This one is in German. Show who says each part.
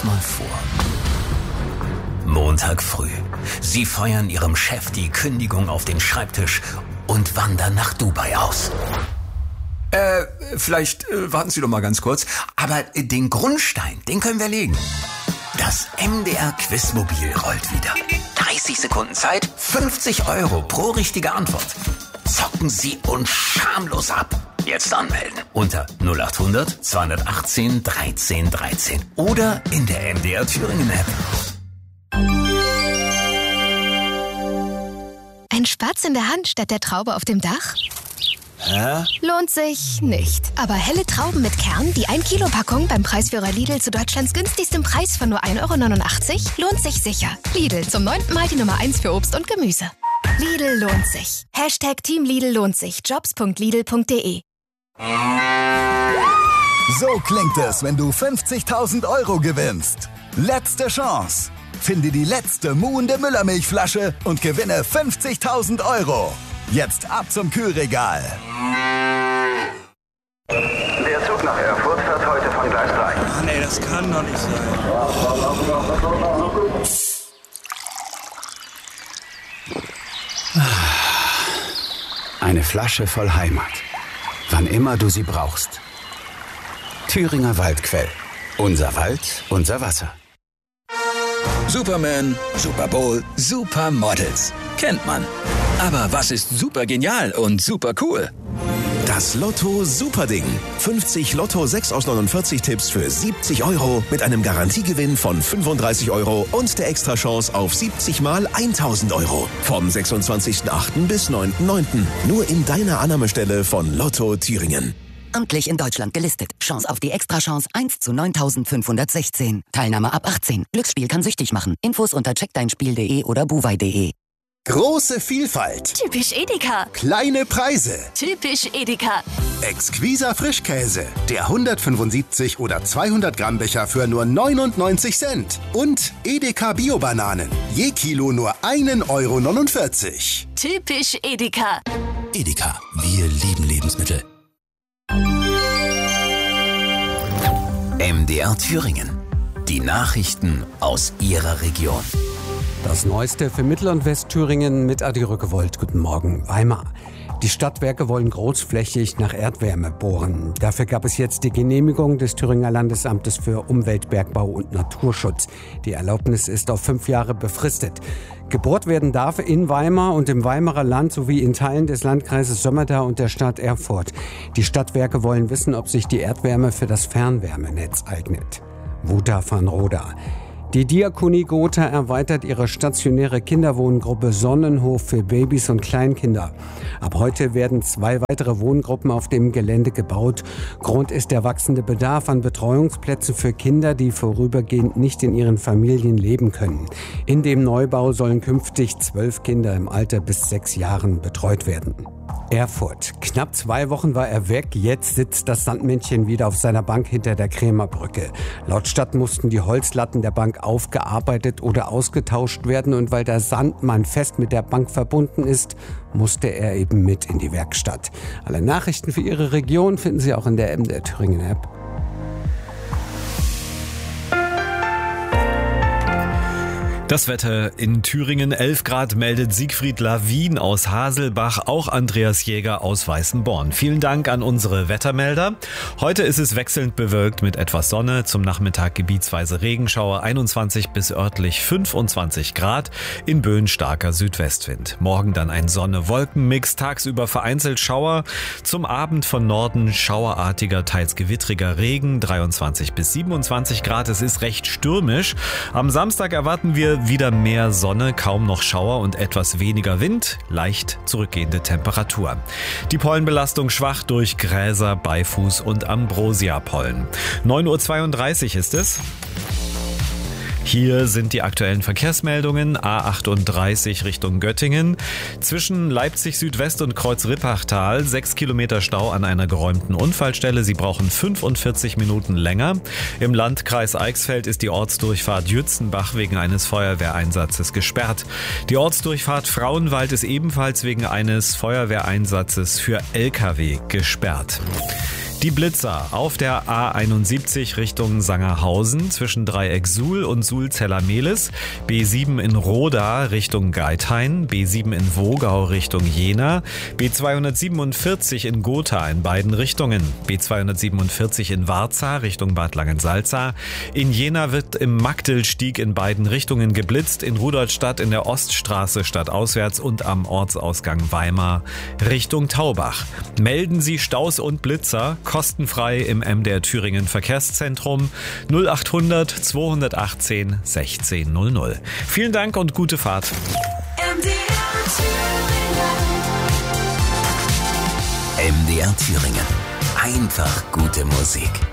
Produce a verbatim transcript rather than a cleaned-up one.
Speaker 1: mal vor. Montag früh. Sie feuern Ihrem Chef die Kündigung auf den Schreibtisch und wandern nach Dubai aus. Äh, vielleicht äh, warten Sie doch mal ganz kurz. Aber äh, den Grundstein, den können wir legen. Das M D R Quizmobil rollt wieder. dreißig Sekunden Zeit, fünfzig Euro pro richtige Antwort. Zocken Sie uns schamlos ab. Jetzt anmelden unter null acht hundert zweihundertachtzehn dreizehn dreizehn oder in der M D R Thüringen App.
Speaker 2: Ein Spatz in der Hand statt der Traube auf dem Dach?
Speaker 3: Hä?
Speaker 2: Lohnt sich nicht. Aber helle Trauben mit Kern, die ein Kilo Packung beim Preisführer Lidl zu Deutschlands günstigstem Preis von nur ein Euro neunundachtzig, lohnt sich sicher. Lidl, zum neunten Mal die Nummer eins für Obst und Gemüse. Lidl lohnt sich. Hashtag Team Lidl lohnt sich. Jobs punkt lidl punkt de.
Speaker 4: So klingt es, wenn du fünfzigtausend Euro gewinnst. Letzte Chance. Finde die letzte muhende Müllermilchflasche und gewinne fünfzigtausend Euro. Jetzt ab zum Kühlregal.
Speaker 5: Der Zug nach Erfurt fährt heute von Gleis drei.
Speaker 3: Ach nee, das kann doch nicht sein.
Speaker 6: Eine Flasche voll Heimat. Wann immer du sie brauchst. Thüringer Waldquell. Unser Wald, unser Wasser.
Speaker 7: Superman, Super Bowl, Supermodels. Kennt man. Aber was ist super genial und super cool?
Speaker 8: Das Lotto Superding. fünfzig Lotto sechs aus neunundvierzig Tipps für siebzig Euro mit einem Garantiegewinn von fünfunddreißig Euro und der Extrachance auf siebzig mal tausend Euro. Vom sechsundzwanzigsten achten bis neunten neunten Nur in deiner Annahmestelle von Lotto Thüringen.
Speaker 9: Amtlich in Deutschland gelistet. Chance auf die Extrachance eins zu neuntausendfünfhundertsechzehn. Teilnahme ab achtzehn. Glücksspiel kann süchtig machen. Infos unter checkdeinspiel punkt de oder buwei punkt de.
Speaker 10: Große Vielfalt.
Speaker 11: Typisch Edeka.
Speaker 10: Kleine Preise.
Speaker 11: Typisch Edeka.
Speaker 10: Exquiser Frischkäse. Der hundertfünfundsiebzig oder zweihundert Gramm Becher für nur neunundneunzig Cent. Und Edeka Bio-Bananen. Je Kilo nur ein Euro neunundvierzig.
Speaker 11: Typisch Edeka.
Speaker 1: Edeka, wir lieben Lebensmittel. M D R Thüringen. Die Nachrichten aus Ihrer Region.
Speaker 12: Das Neueste für Mittel- und Westthüringen mit Adi Rückewold. Guten Morgen, Weimar. Die Stadtwerke wollen großflächig nach Erdwärme bohren. Dafür gab es jetzt die Genehmigung des Thüringer Landesamtes für Umwelt, Bergbau und Naturschutz. Die Erlaubnis ist auf fünf Jahre befristet. Gebohrt werden darf in Weimar und im Weimarer Land sowie in Teilen des Landkreises Sömmerda und der Stadt Erfurt. Die Stadtwerke wollen wissen, ob sich die Erdwärme für das Fernwärmenetz eignet. Wouter van Roda. Die Diakonie Gotha erweitert ihre stationäre Kinderwohngruppe Sonnenhof für Babys und Kleinkinder. Ab heute werden zwei weitere Wohngruppen auf dem Gelände gebaut. Grund ist der wachsende Bedarf an Betreuungsplätzen für Kinder, die vorübergehend nicht in ihren Familien leben können. In dem Neubau sollen künftig zwölf Kinder im Alter bis sechs Jahren betreut werden. Erfurt. Knapp zwei Wochen war er weg. Jetzt sitzt das Sandmännchen wieder auf seiner Bank hinter der Krämerbrücke. Laut Stadt mussten die Holzlatten der Bank aufgearbeitet oder ausgetauscht werden. Und weil der Sandmann fest mit der Bank verbunden ist, musste er eben mit in die Werkstatt. Alle Nachrichten für Ihre Region finden Sie auch in der M D R Thüringen App.
Speaker 13: Das Wetter in Thüringen, elf Grad, meldet Siegfried Lawin aus Haselbach, auch Andreas Jäger aus Weißenborn. Vielen Dank an unsere Wettermelder. Heute ist es wechselnd bewölkt mit etwas Sonne, zum Nachmittag gebietsweise Regenschauer, einundzwanzig bis örtlich fünfundzwanzig Grad, in Böen starker Südwestwind. Morgen dann ein Sonne-Wolken-Mix, tagsüber vereinzelt Schauer, zum Abend von Norden schauerartiger, teils gewittriger Regen, dreiundzwanzig bis siebenundzwanzig Grad, es ist recht stürmisch. Am Samstag erwarten wir wieder mehr Sonne, kaum noch Schauer und etwas weniger Wind, leicht zurückgehende Temperatur. Die Pollenbelastung schwach durch Gräser, Beifuß und Ambrosia-Pollen. neun Uhr zweiunddreißig ist es. Hier sind die aktuellen Verkehrsmeldungen. A achtunddreißig Richtung Göttingen. Zwischen Leipzig Südwest und Kreuz Rippachtal sechs Kilometer Stau an einer geräumten Unfallstelle. Sie brauchen fünfundvierzig Minuten länger. Im Landkreis Eichsfeld ist die Ortsdurchfahrt Jützenbach wegen eines Feuerwehreinsatzes gesperrt. Die Ortsdurchfahrt Frauenwald ist ebenfalls wegen eines Feuerwehreinsatzes für L K W gesperrt. Die Blitzer auf der A einundsiebzig Richtung Sangerhausen zwischen Dreieck Suhl und Suhl-Zeller-Mehlis, B sieben in Roda Richtung Geithain, B sieben in Wogau Richtung Jena, B zweihundertsiebenundvierzig in Gotha in beiden Richtungen, B zweihundertsiebenundvierzig in Warza Richtung Bad Langensalza. In Jena wird im Magdelstieg in beiden Richtungen geblitzt, in Rudolstadt in der Oststraße stadtauswärts und am Ortsausgang Weimar Richtung Taubach. Melden Sie Staus und Blitzer kostenfrei im M D R Thüringen Verkehrszentrum null achthundert zweihundertachtzehn sechzehn null null. Vielen Dank und gute Fahrt.
Speaker 14: M D R Thüringen.
Speaker 1: M D R Thüringen. Einfach gute Musik.